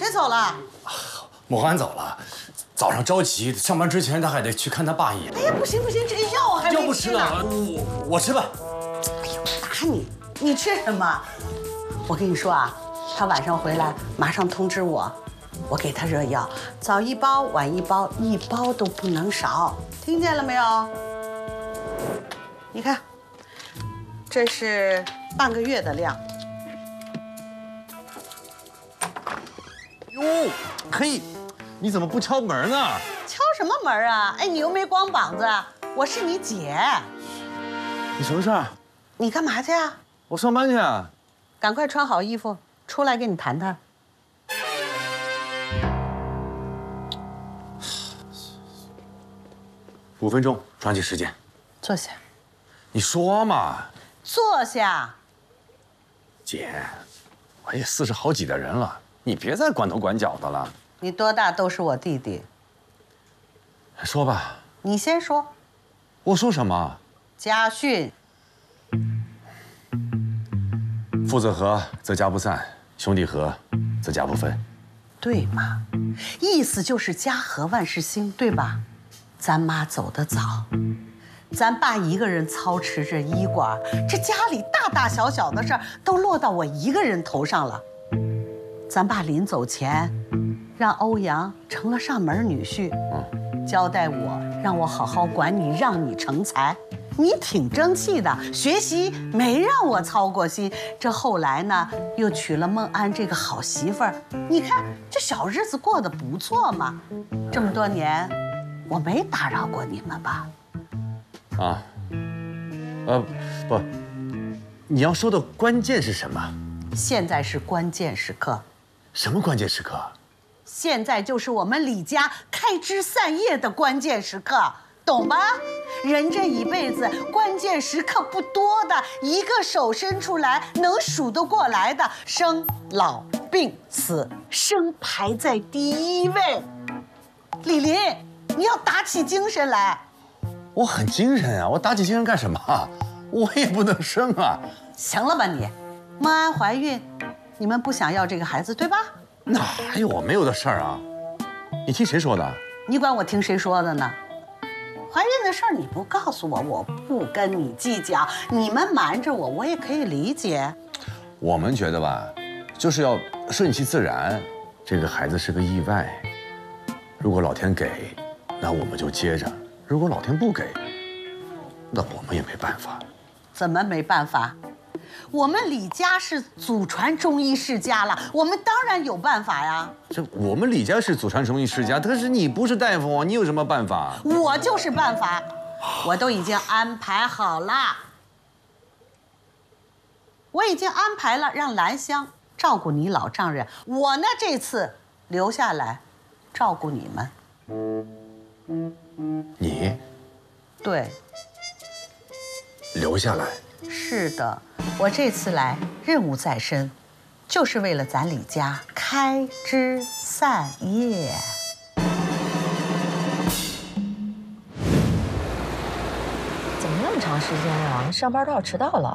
谁走了？ 莫寒走了，早上着急，上班之前他还得去看他爸一眼。 哎呀，不行，这个药我还没吃呢。 我吃吧。 哎呦，打你！你吃什么？我跟你说啊，他晚上回来马上通知我，我给他热药，早一包，晚一包，一包都不能少，听见了没有？你看，这是半个月的量。 哟，嘿，你怎么不敲门呢？ 敲什么门啊？哎，你又没光膀子，我是你姐。 你什么事儿？ 你干嘛去啊？ 我上班去啊。 赶快穿好衣服，出来跟你谈谈。 5分钟，抓紧时间。 坐下。 你说嘛。 坐下。 姐，我也40好几的人了，你别再管头管脚的了。 你多大都是我弟弟。 说吧。 你先说。 我说什么？ 家训。 父子和则家不散，兄弟和则家不分。 对嘛？意思就是家和万事兴，对吧？咱妈走得早，咱爸一个人操持着医馆，这家里大大小小的事儿都落到我一个人头上了。咱爸临走前，让欧阳成了上门女婿，交代我让我好好管你，让你成才。你挺争气的，学习没让我操过心。这后来呢，又娶了孟安这个好媳妇儿，你看这小日子过得不错嘛。这么多年，我没打扰过你们吧？ 啊，不，你要说的关键是什么？ 现在是关键时刻。 什么关键时刻？ 现在就是我们李家开枝散叶的关键时刻，懂吧？人这一辈子关键时刻不多的，一个手伸出来能数得过来的，生老病死，生排在第一位。李林，你要打起精神来。 我很精神啊，我打起精神干什么？我也不能生啊。 行了吧你？孟安怀孕，你们不想要这个孩子对吧？ 哪有我没有的事儿啊？你听谁说的？ 你管我听谁说的呢？怀孕的事儿你不告诉我，我不跟你计较。你们瞒着我，我也可以理解。 我们觉得吧，就是要顺其自然。这个孩子是个意外，如果老天给，那我们就接着；如果老天不给，那我们也没办法。 怎么没办法？我们李家是祖传中医世家了，我们当然有办法呀。 这我们李家是祖传中医世家，可是你不是大夫，你有什么办法？ 我就是办法，我都已经安排好了。我已经安排了，让兰香照顾你老丈人，我呢这次留下来照顾你们。 你对， 留下来。 是的，我这次来任务在身，就是为了咱李家开枝散叶。 怎么那么长时间呀？上班都要迟到了。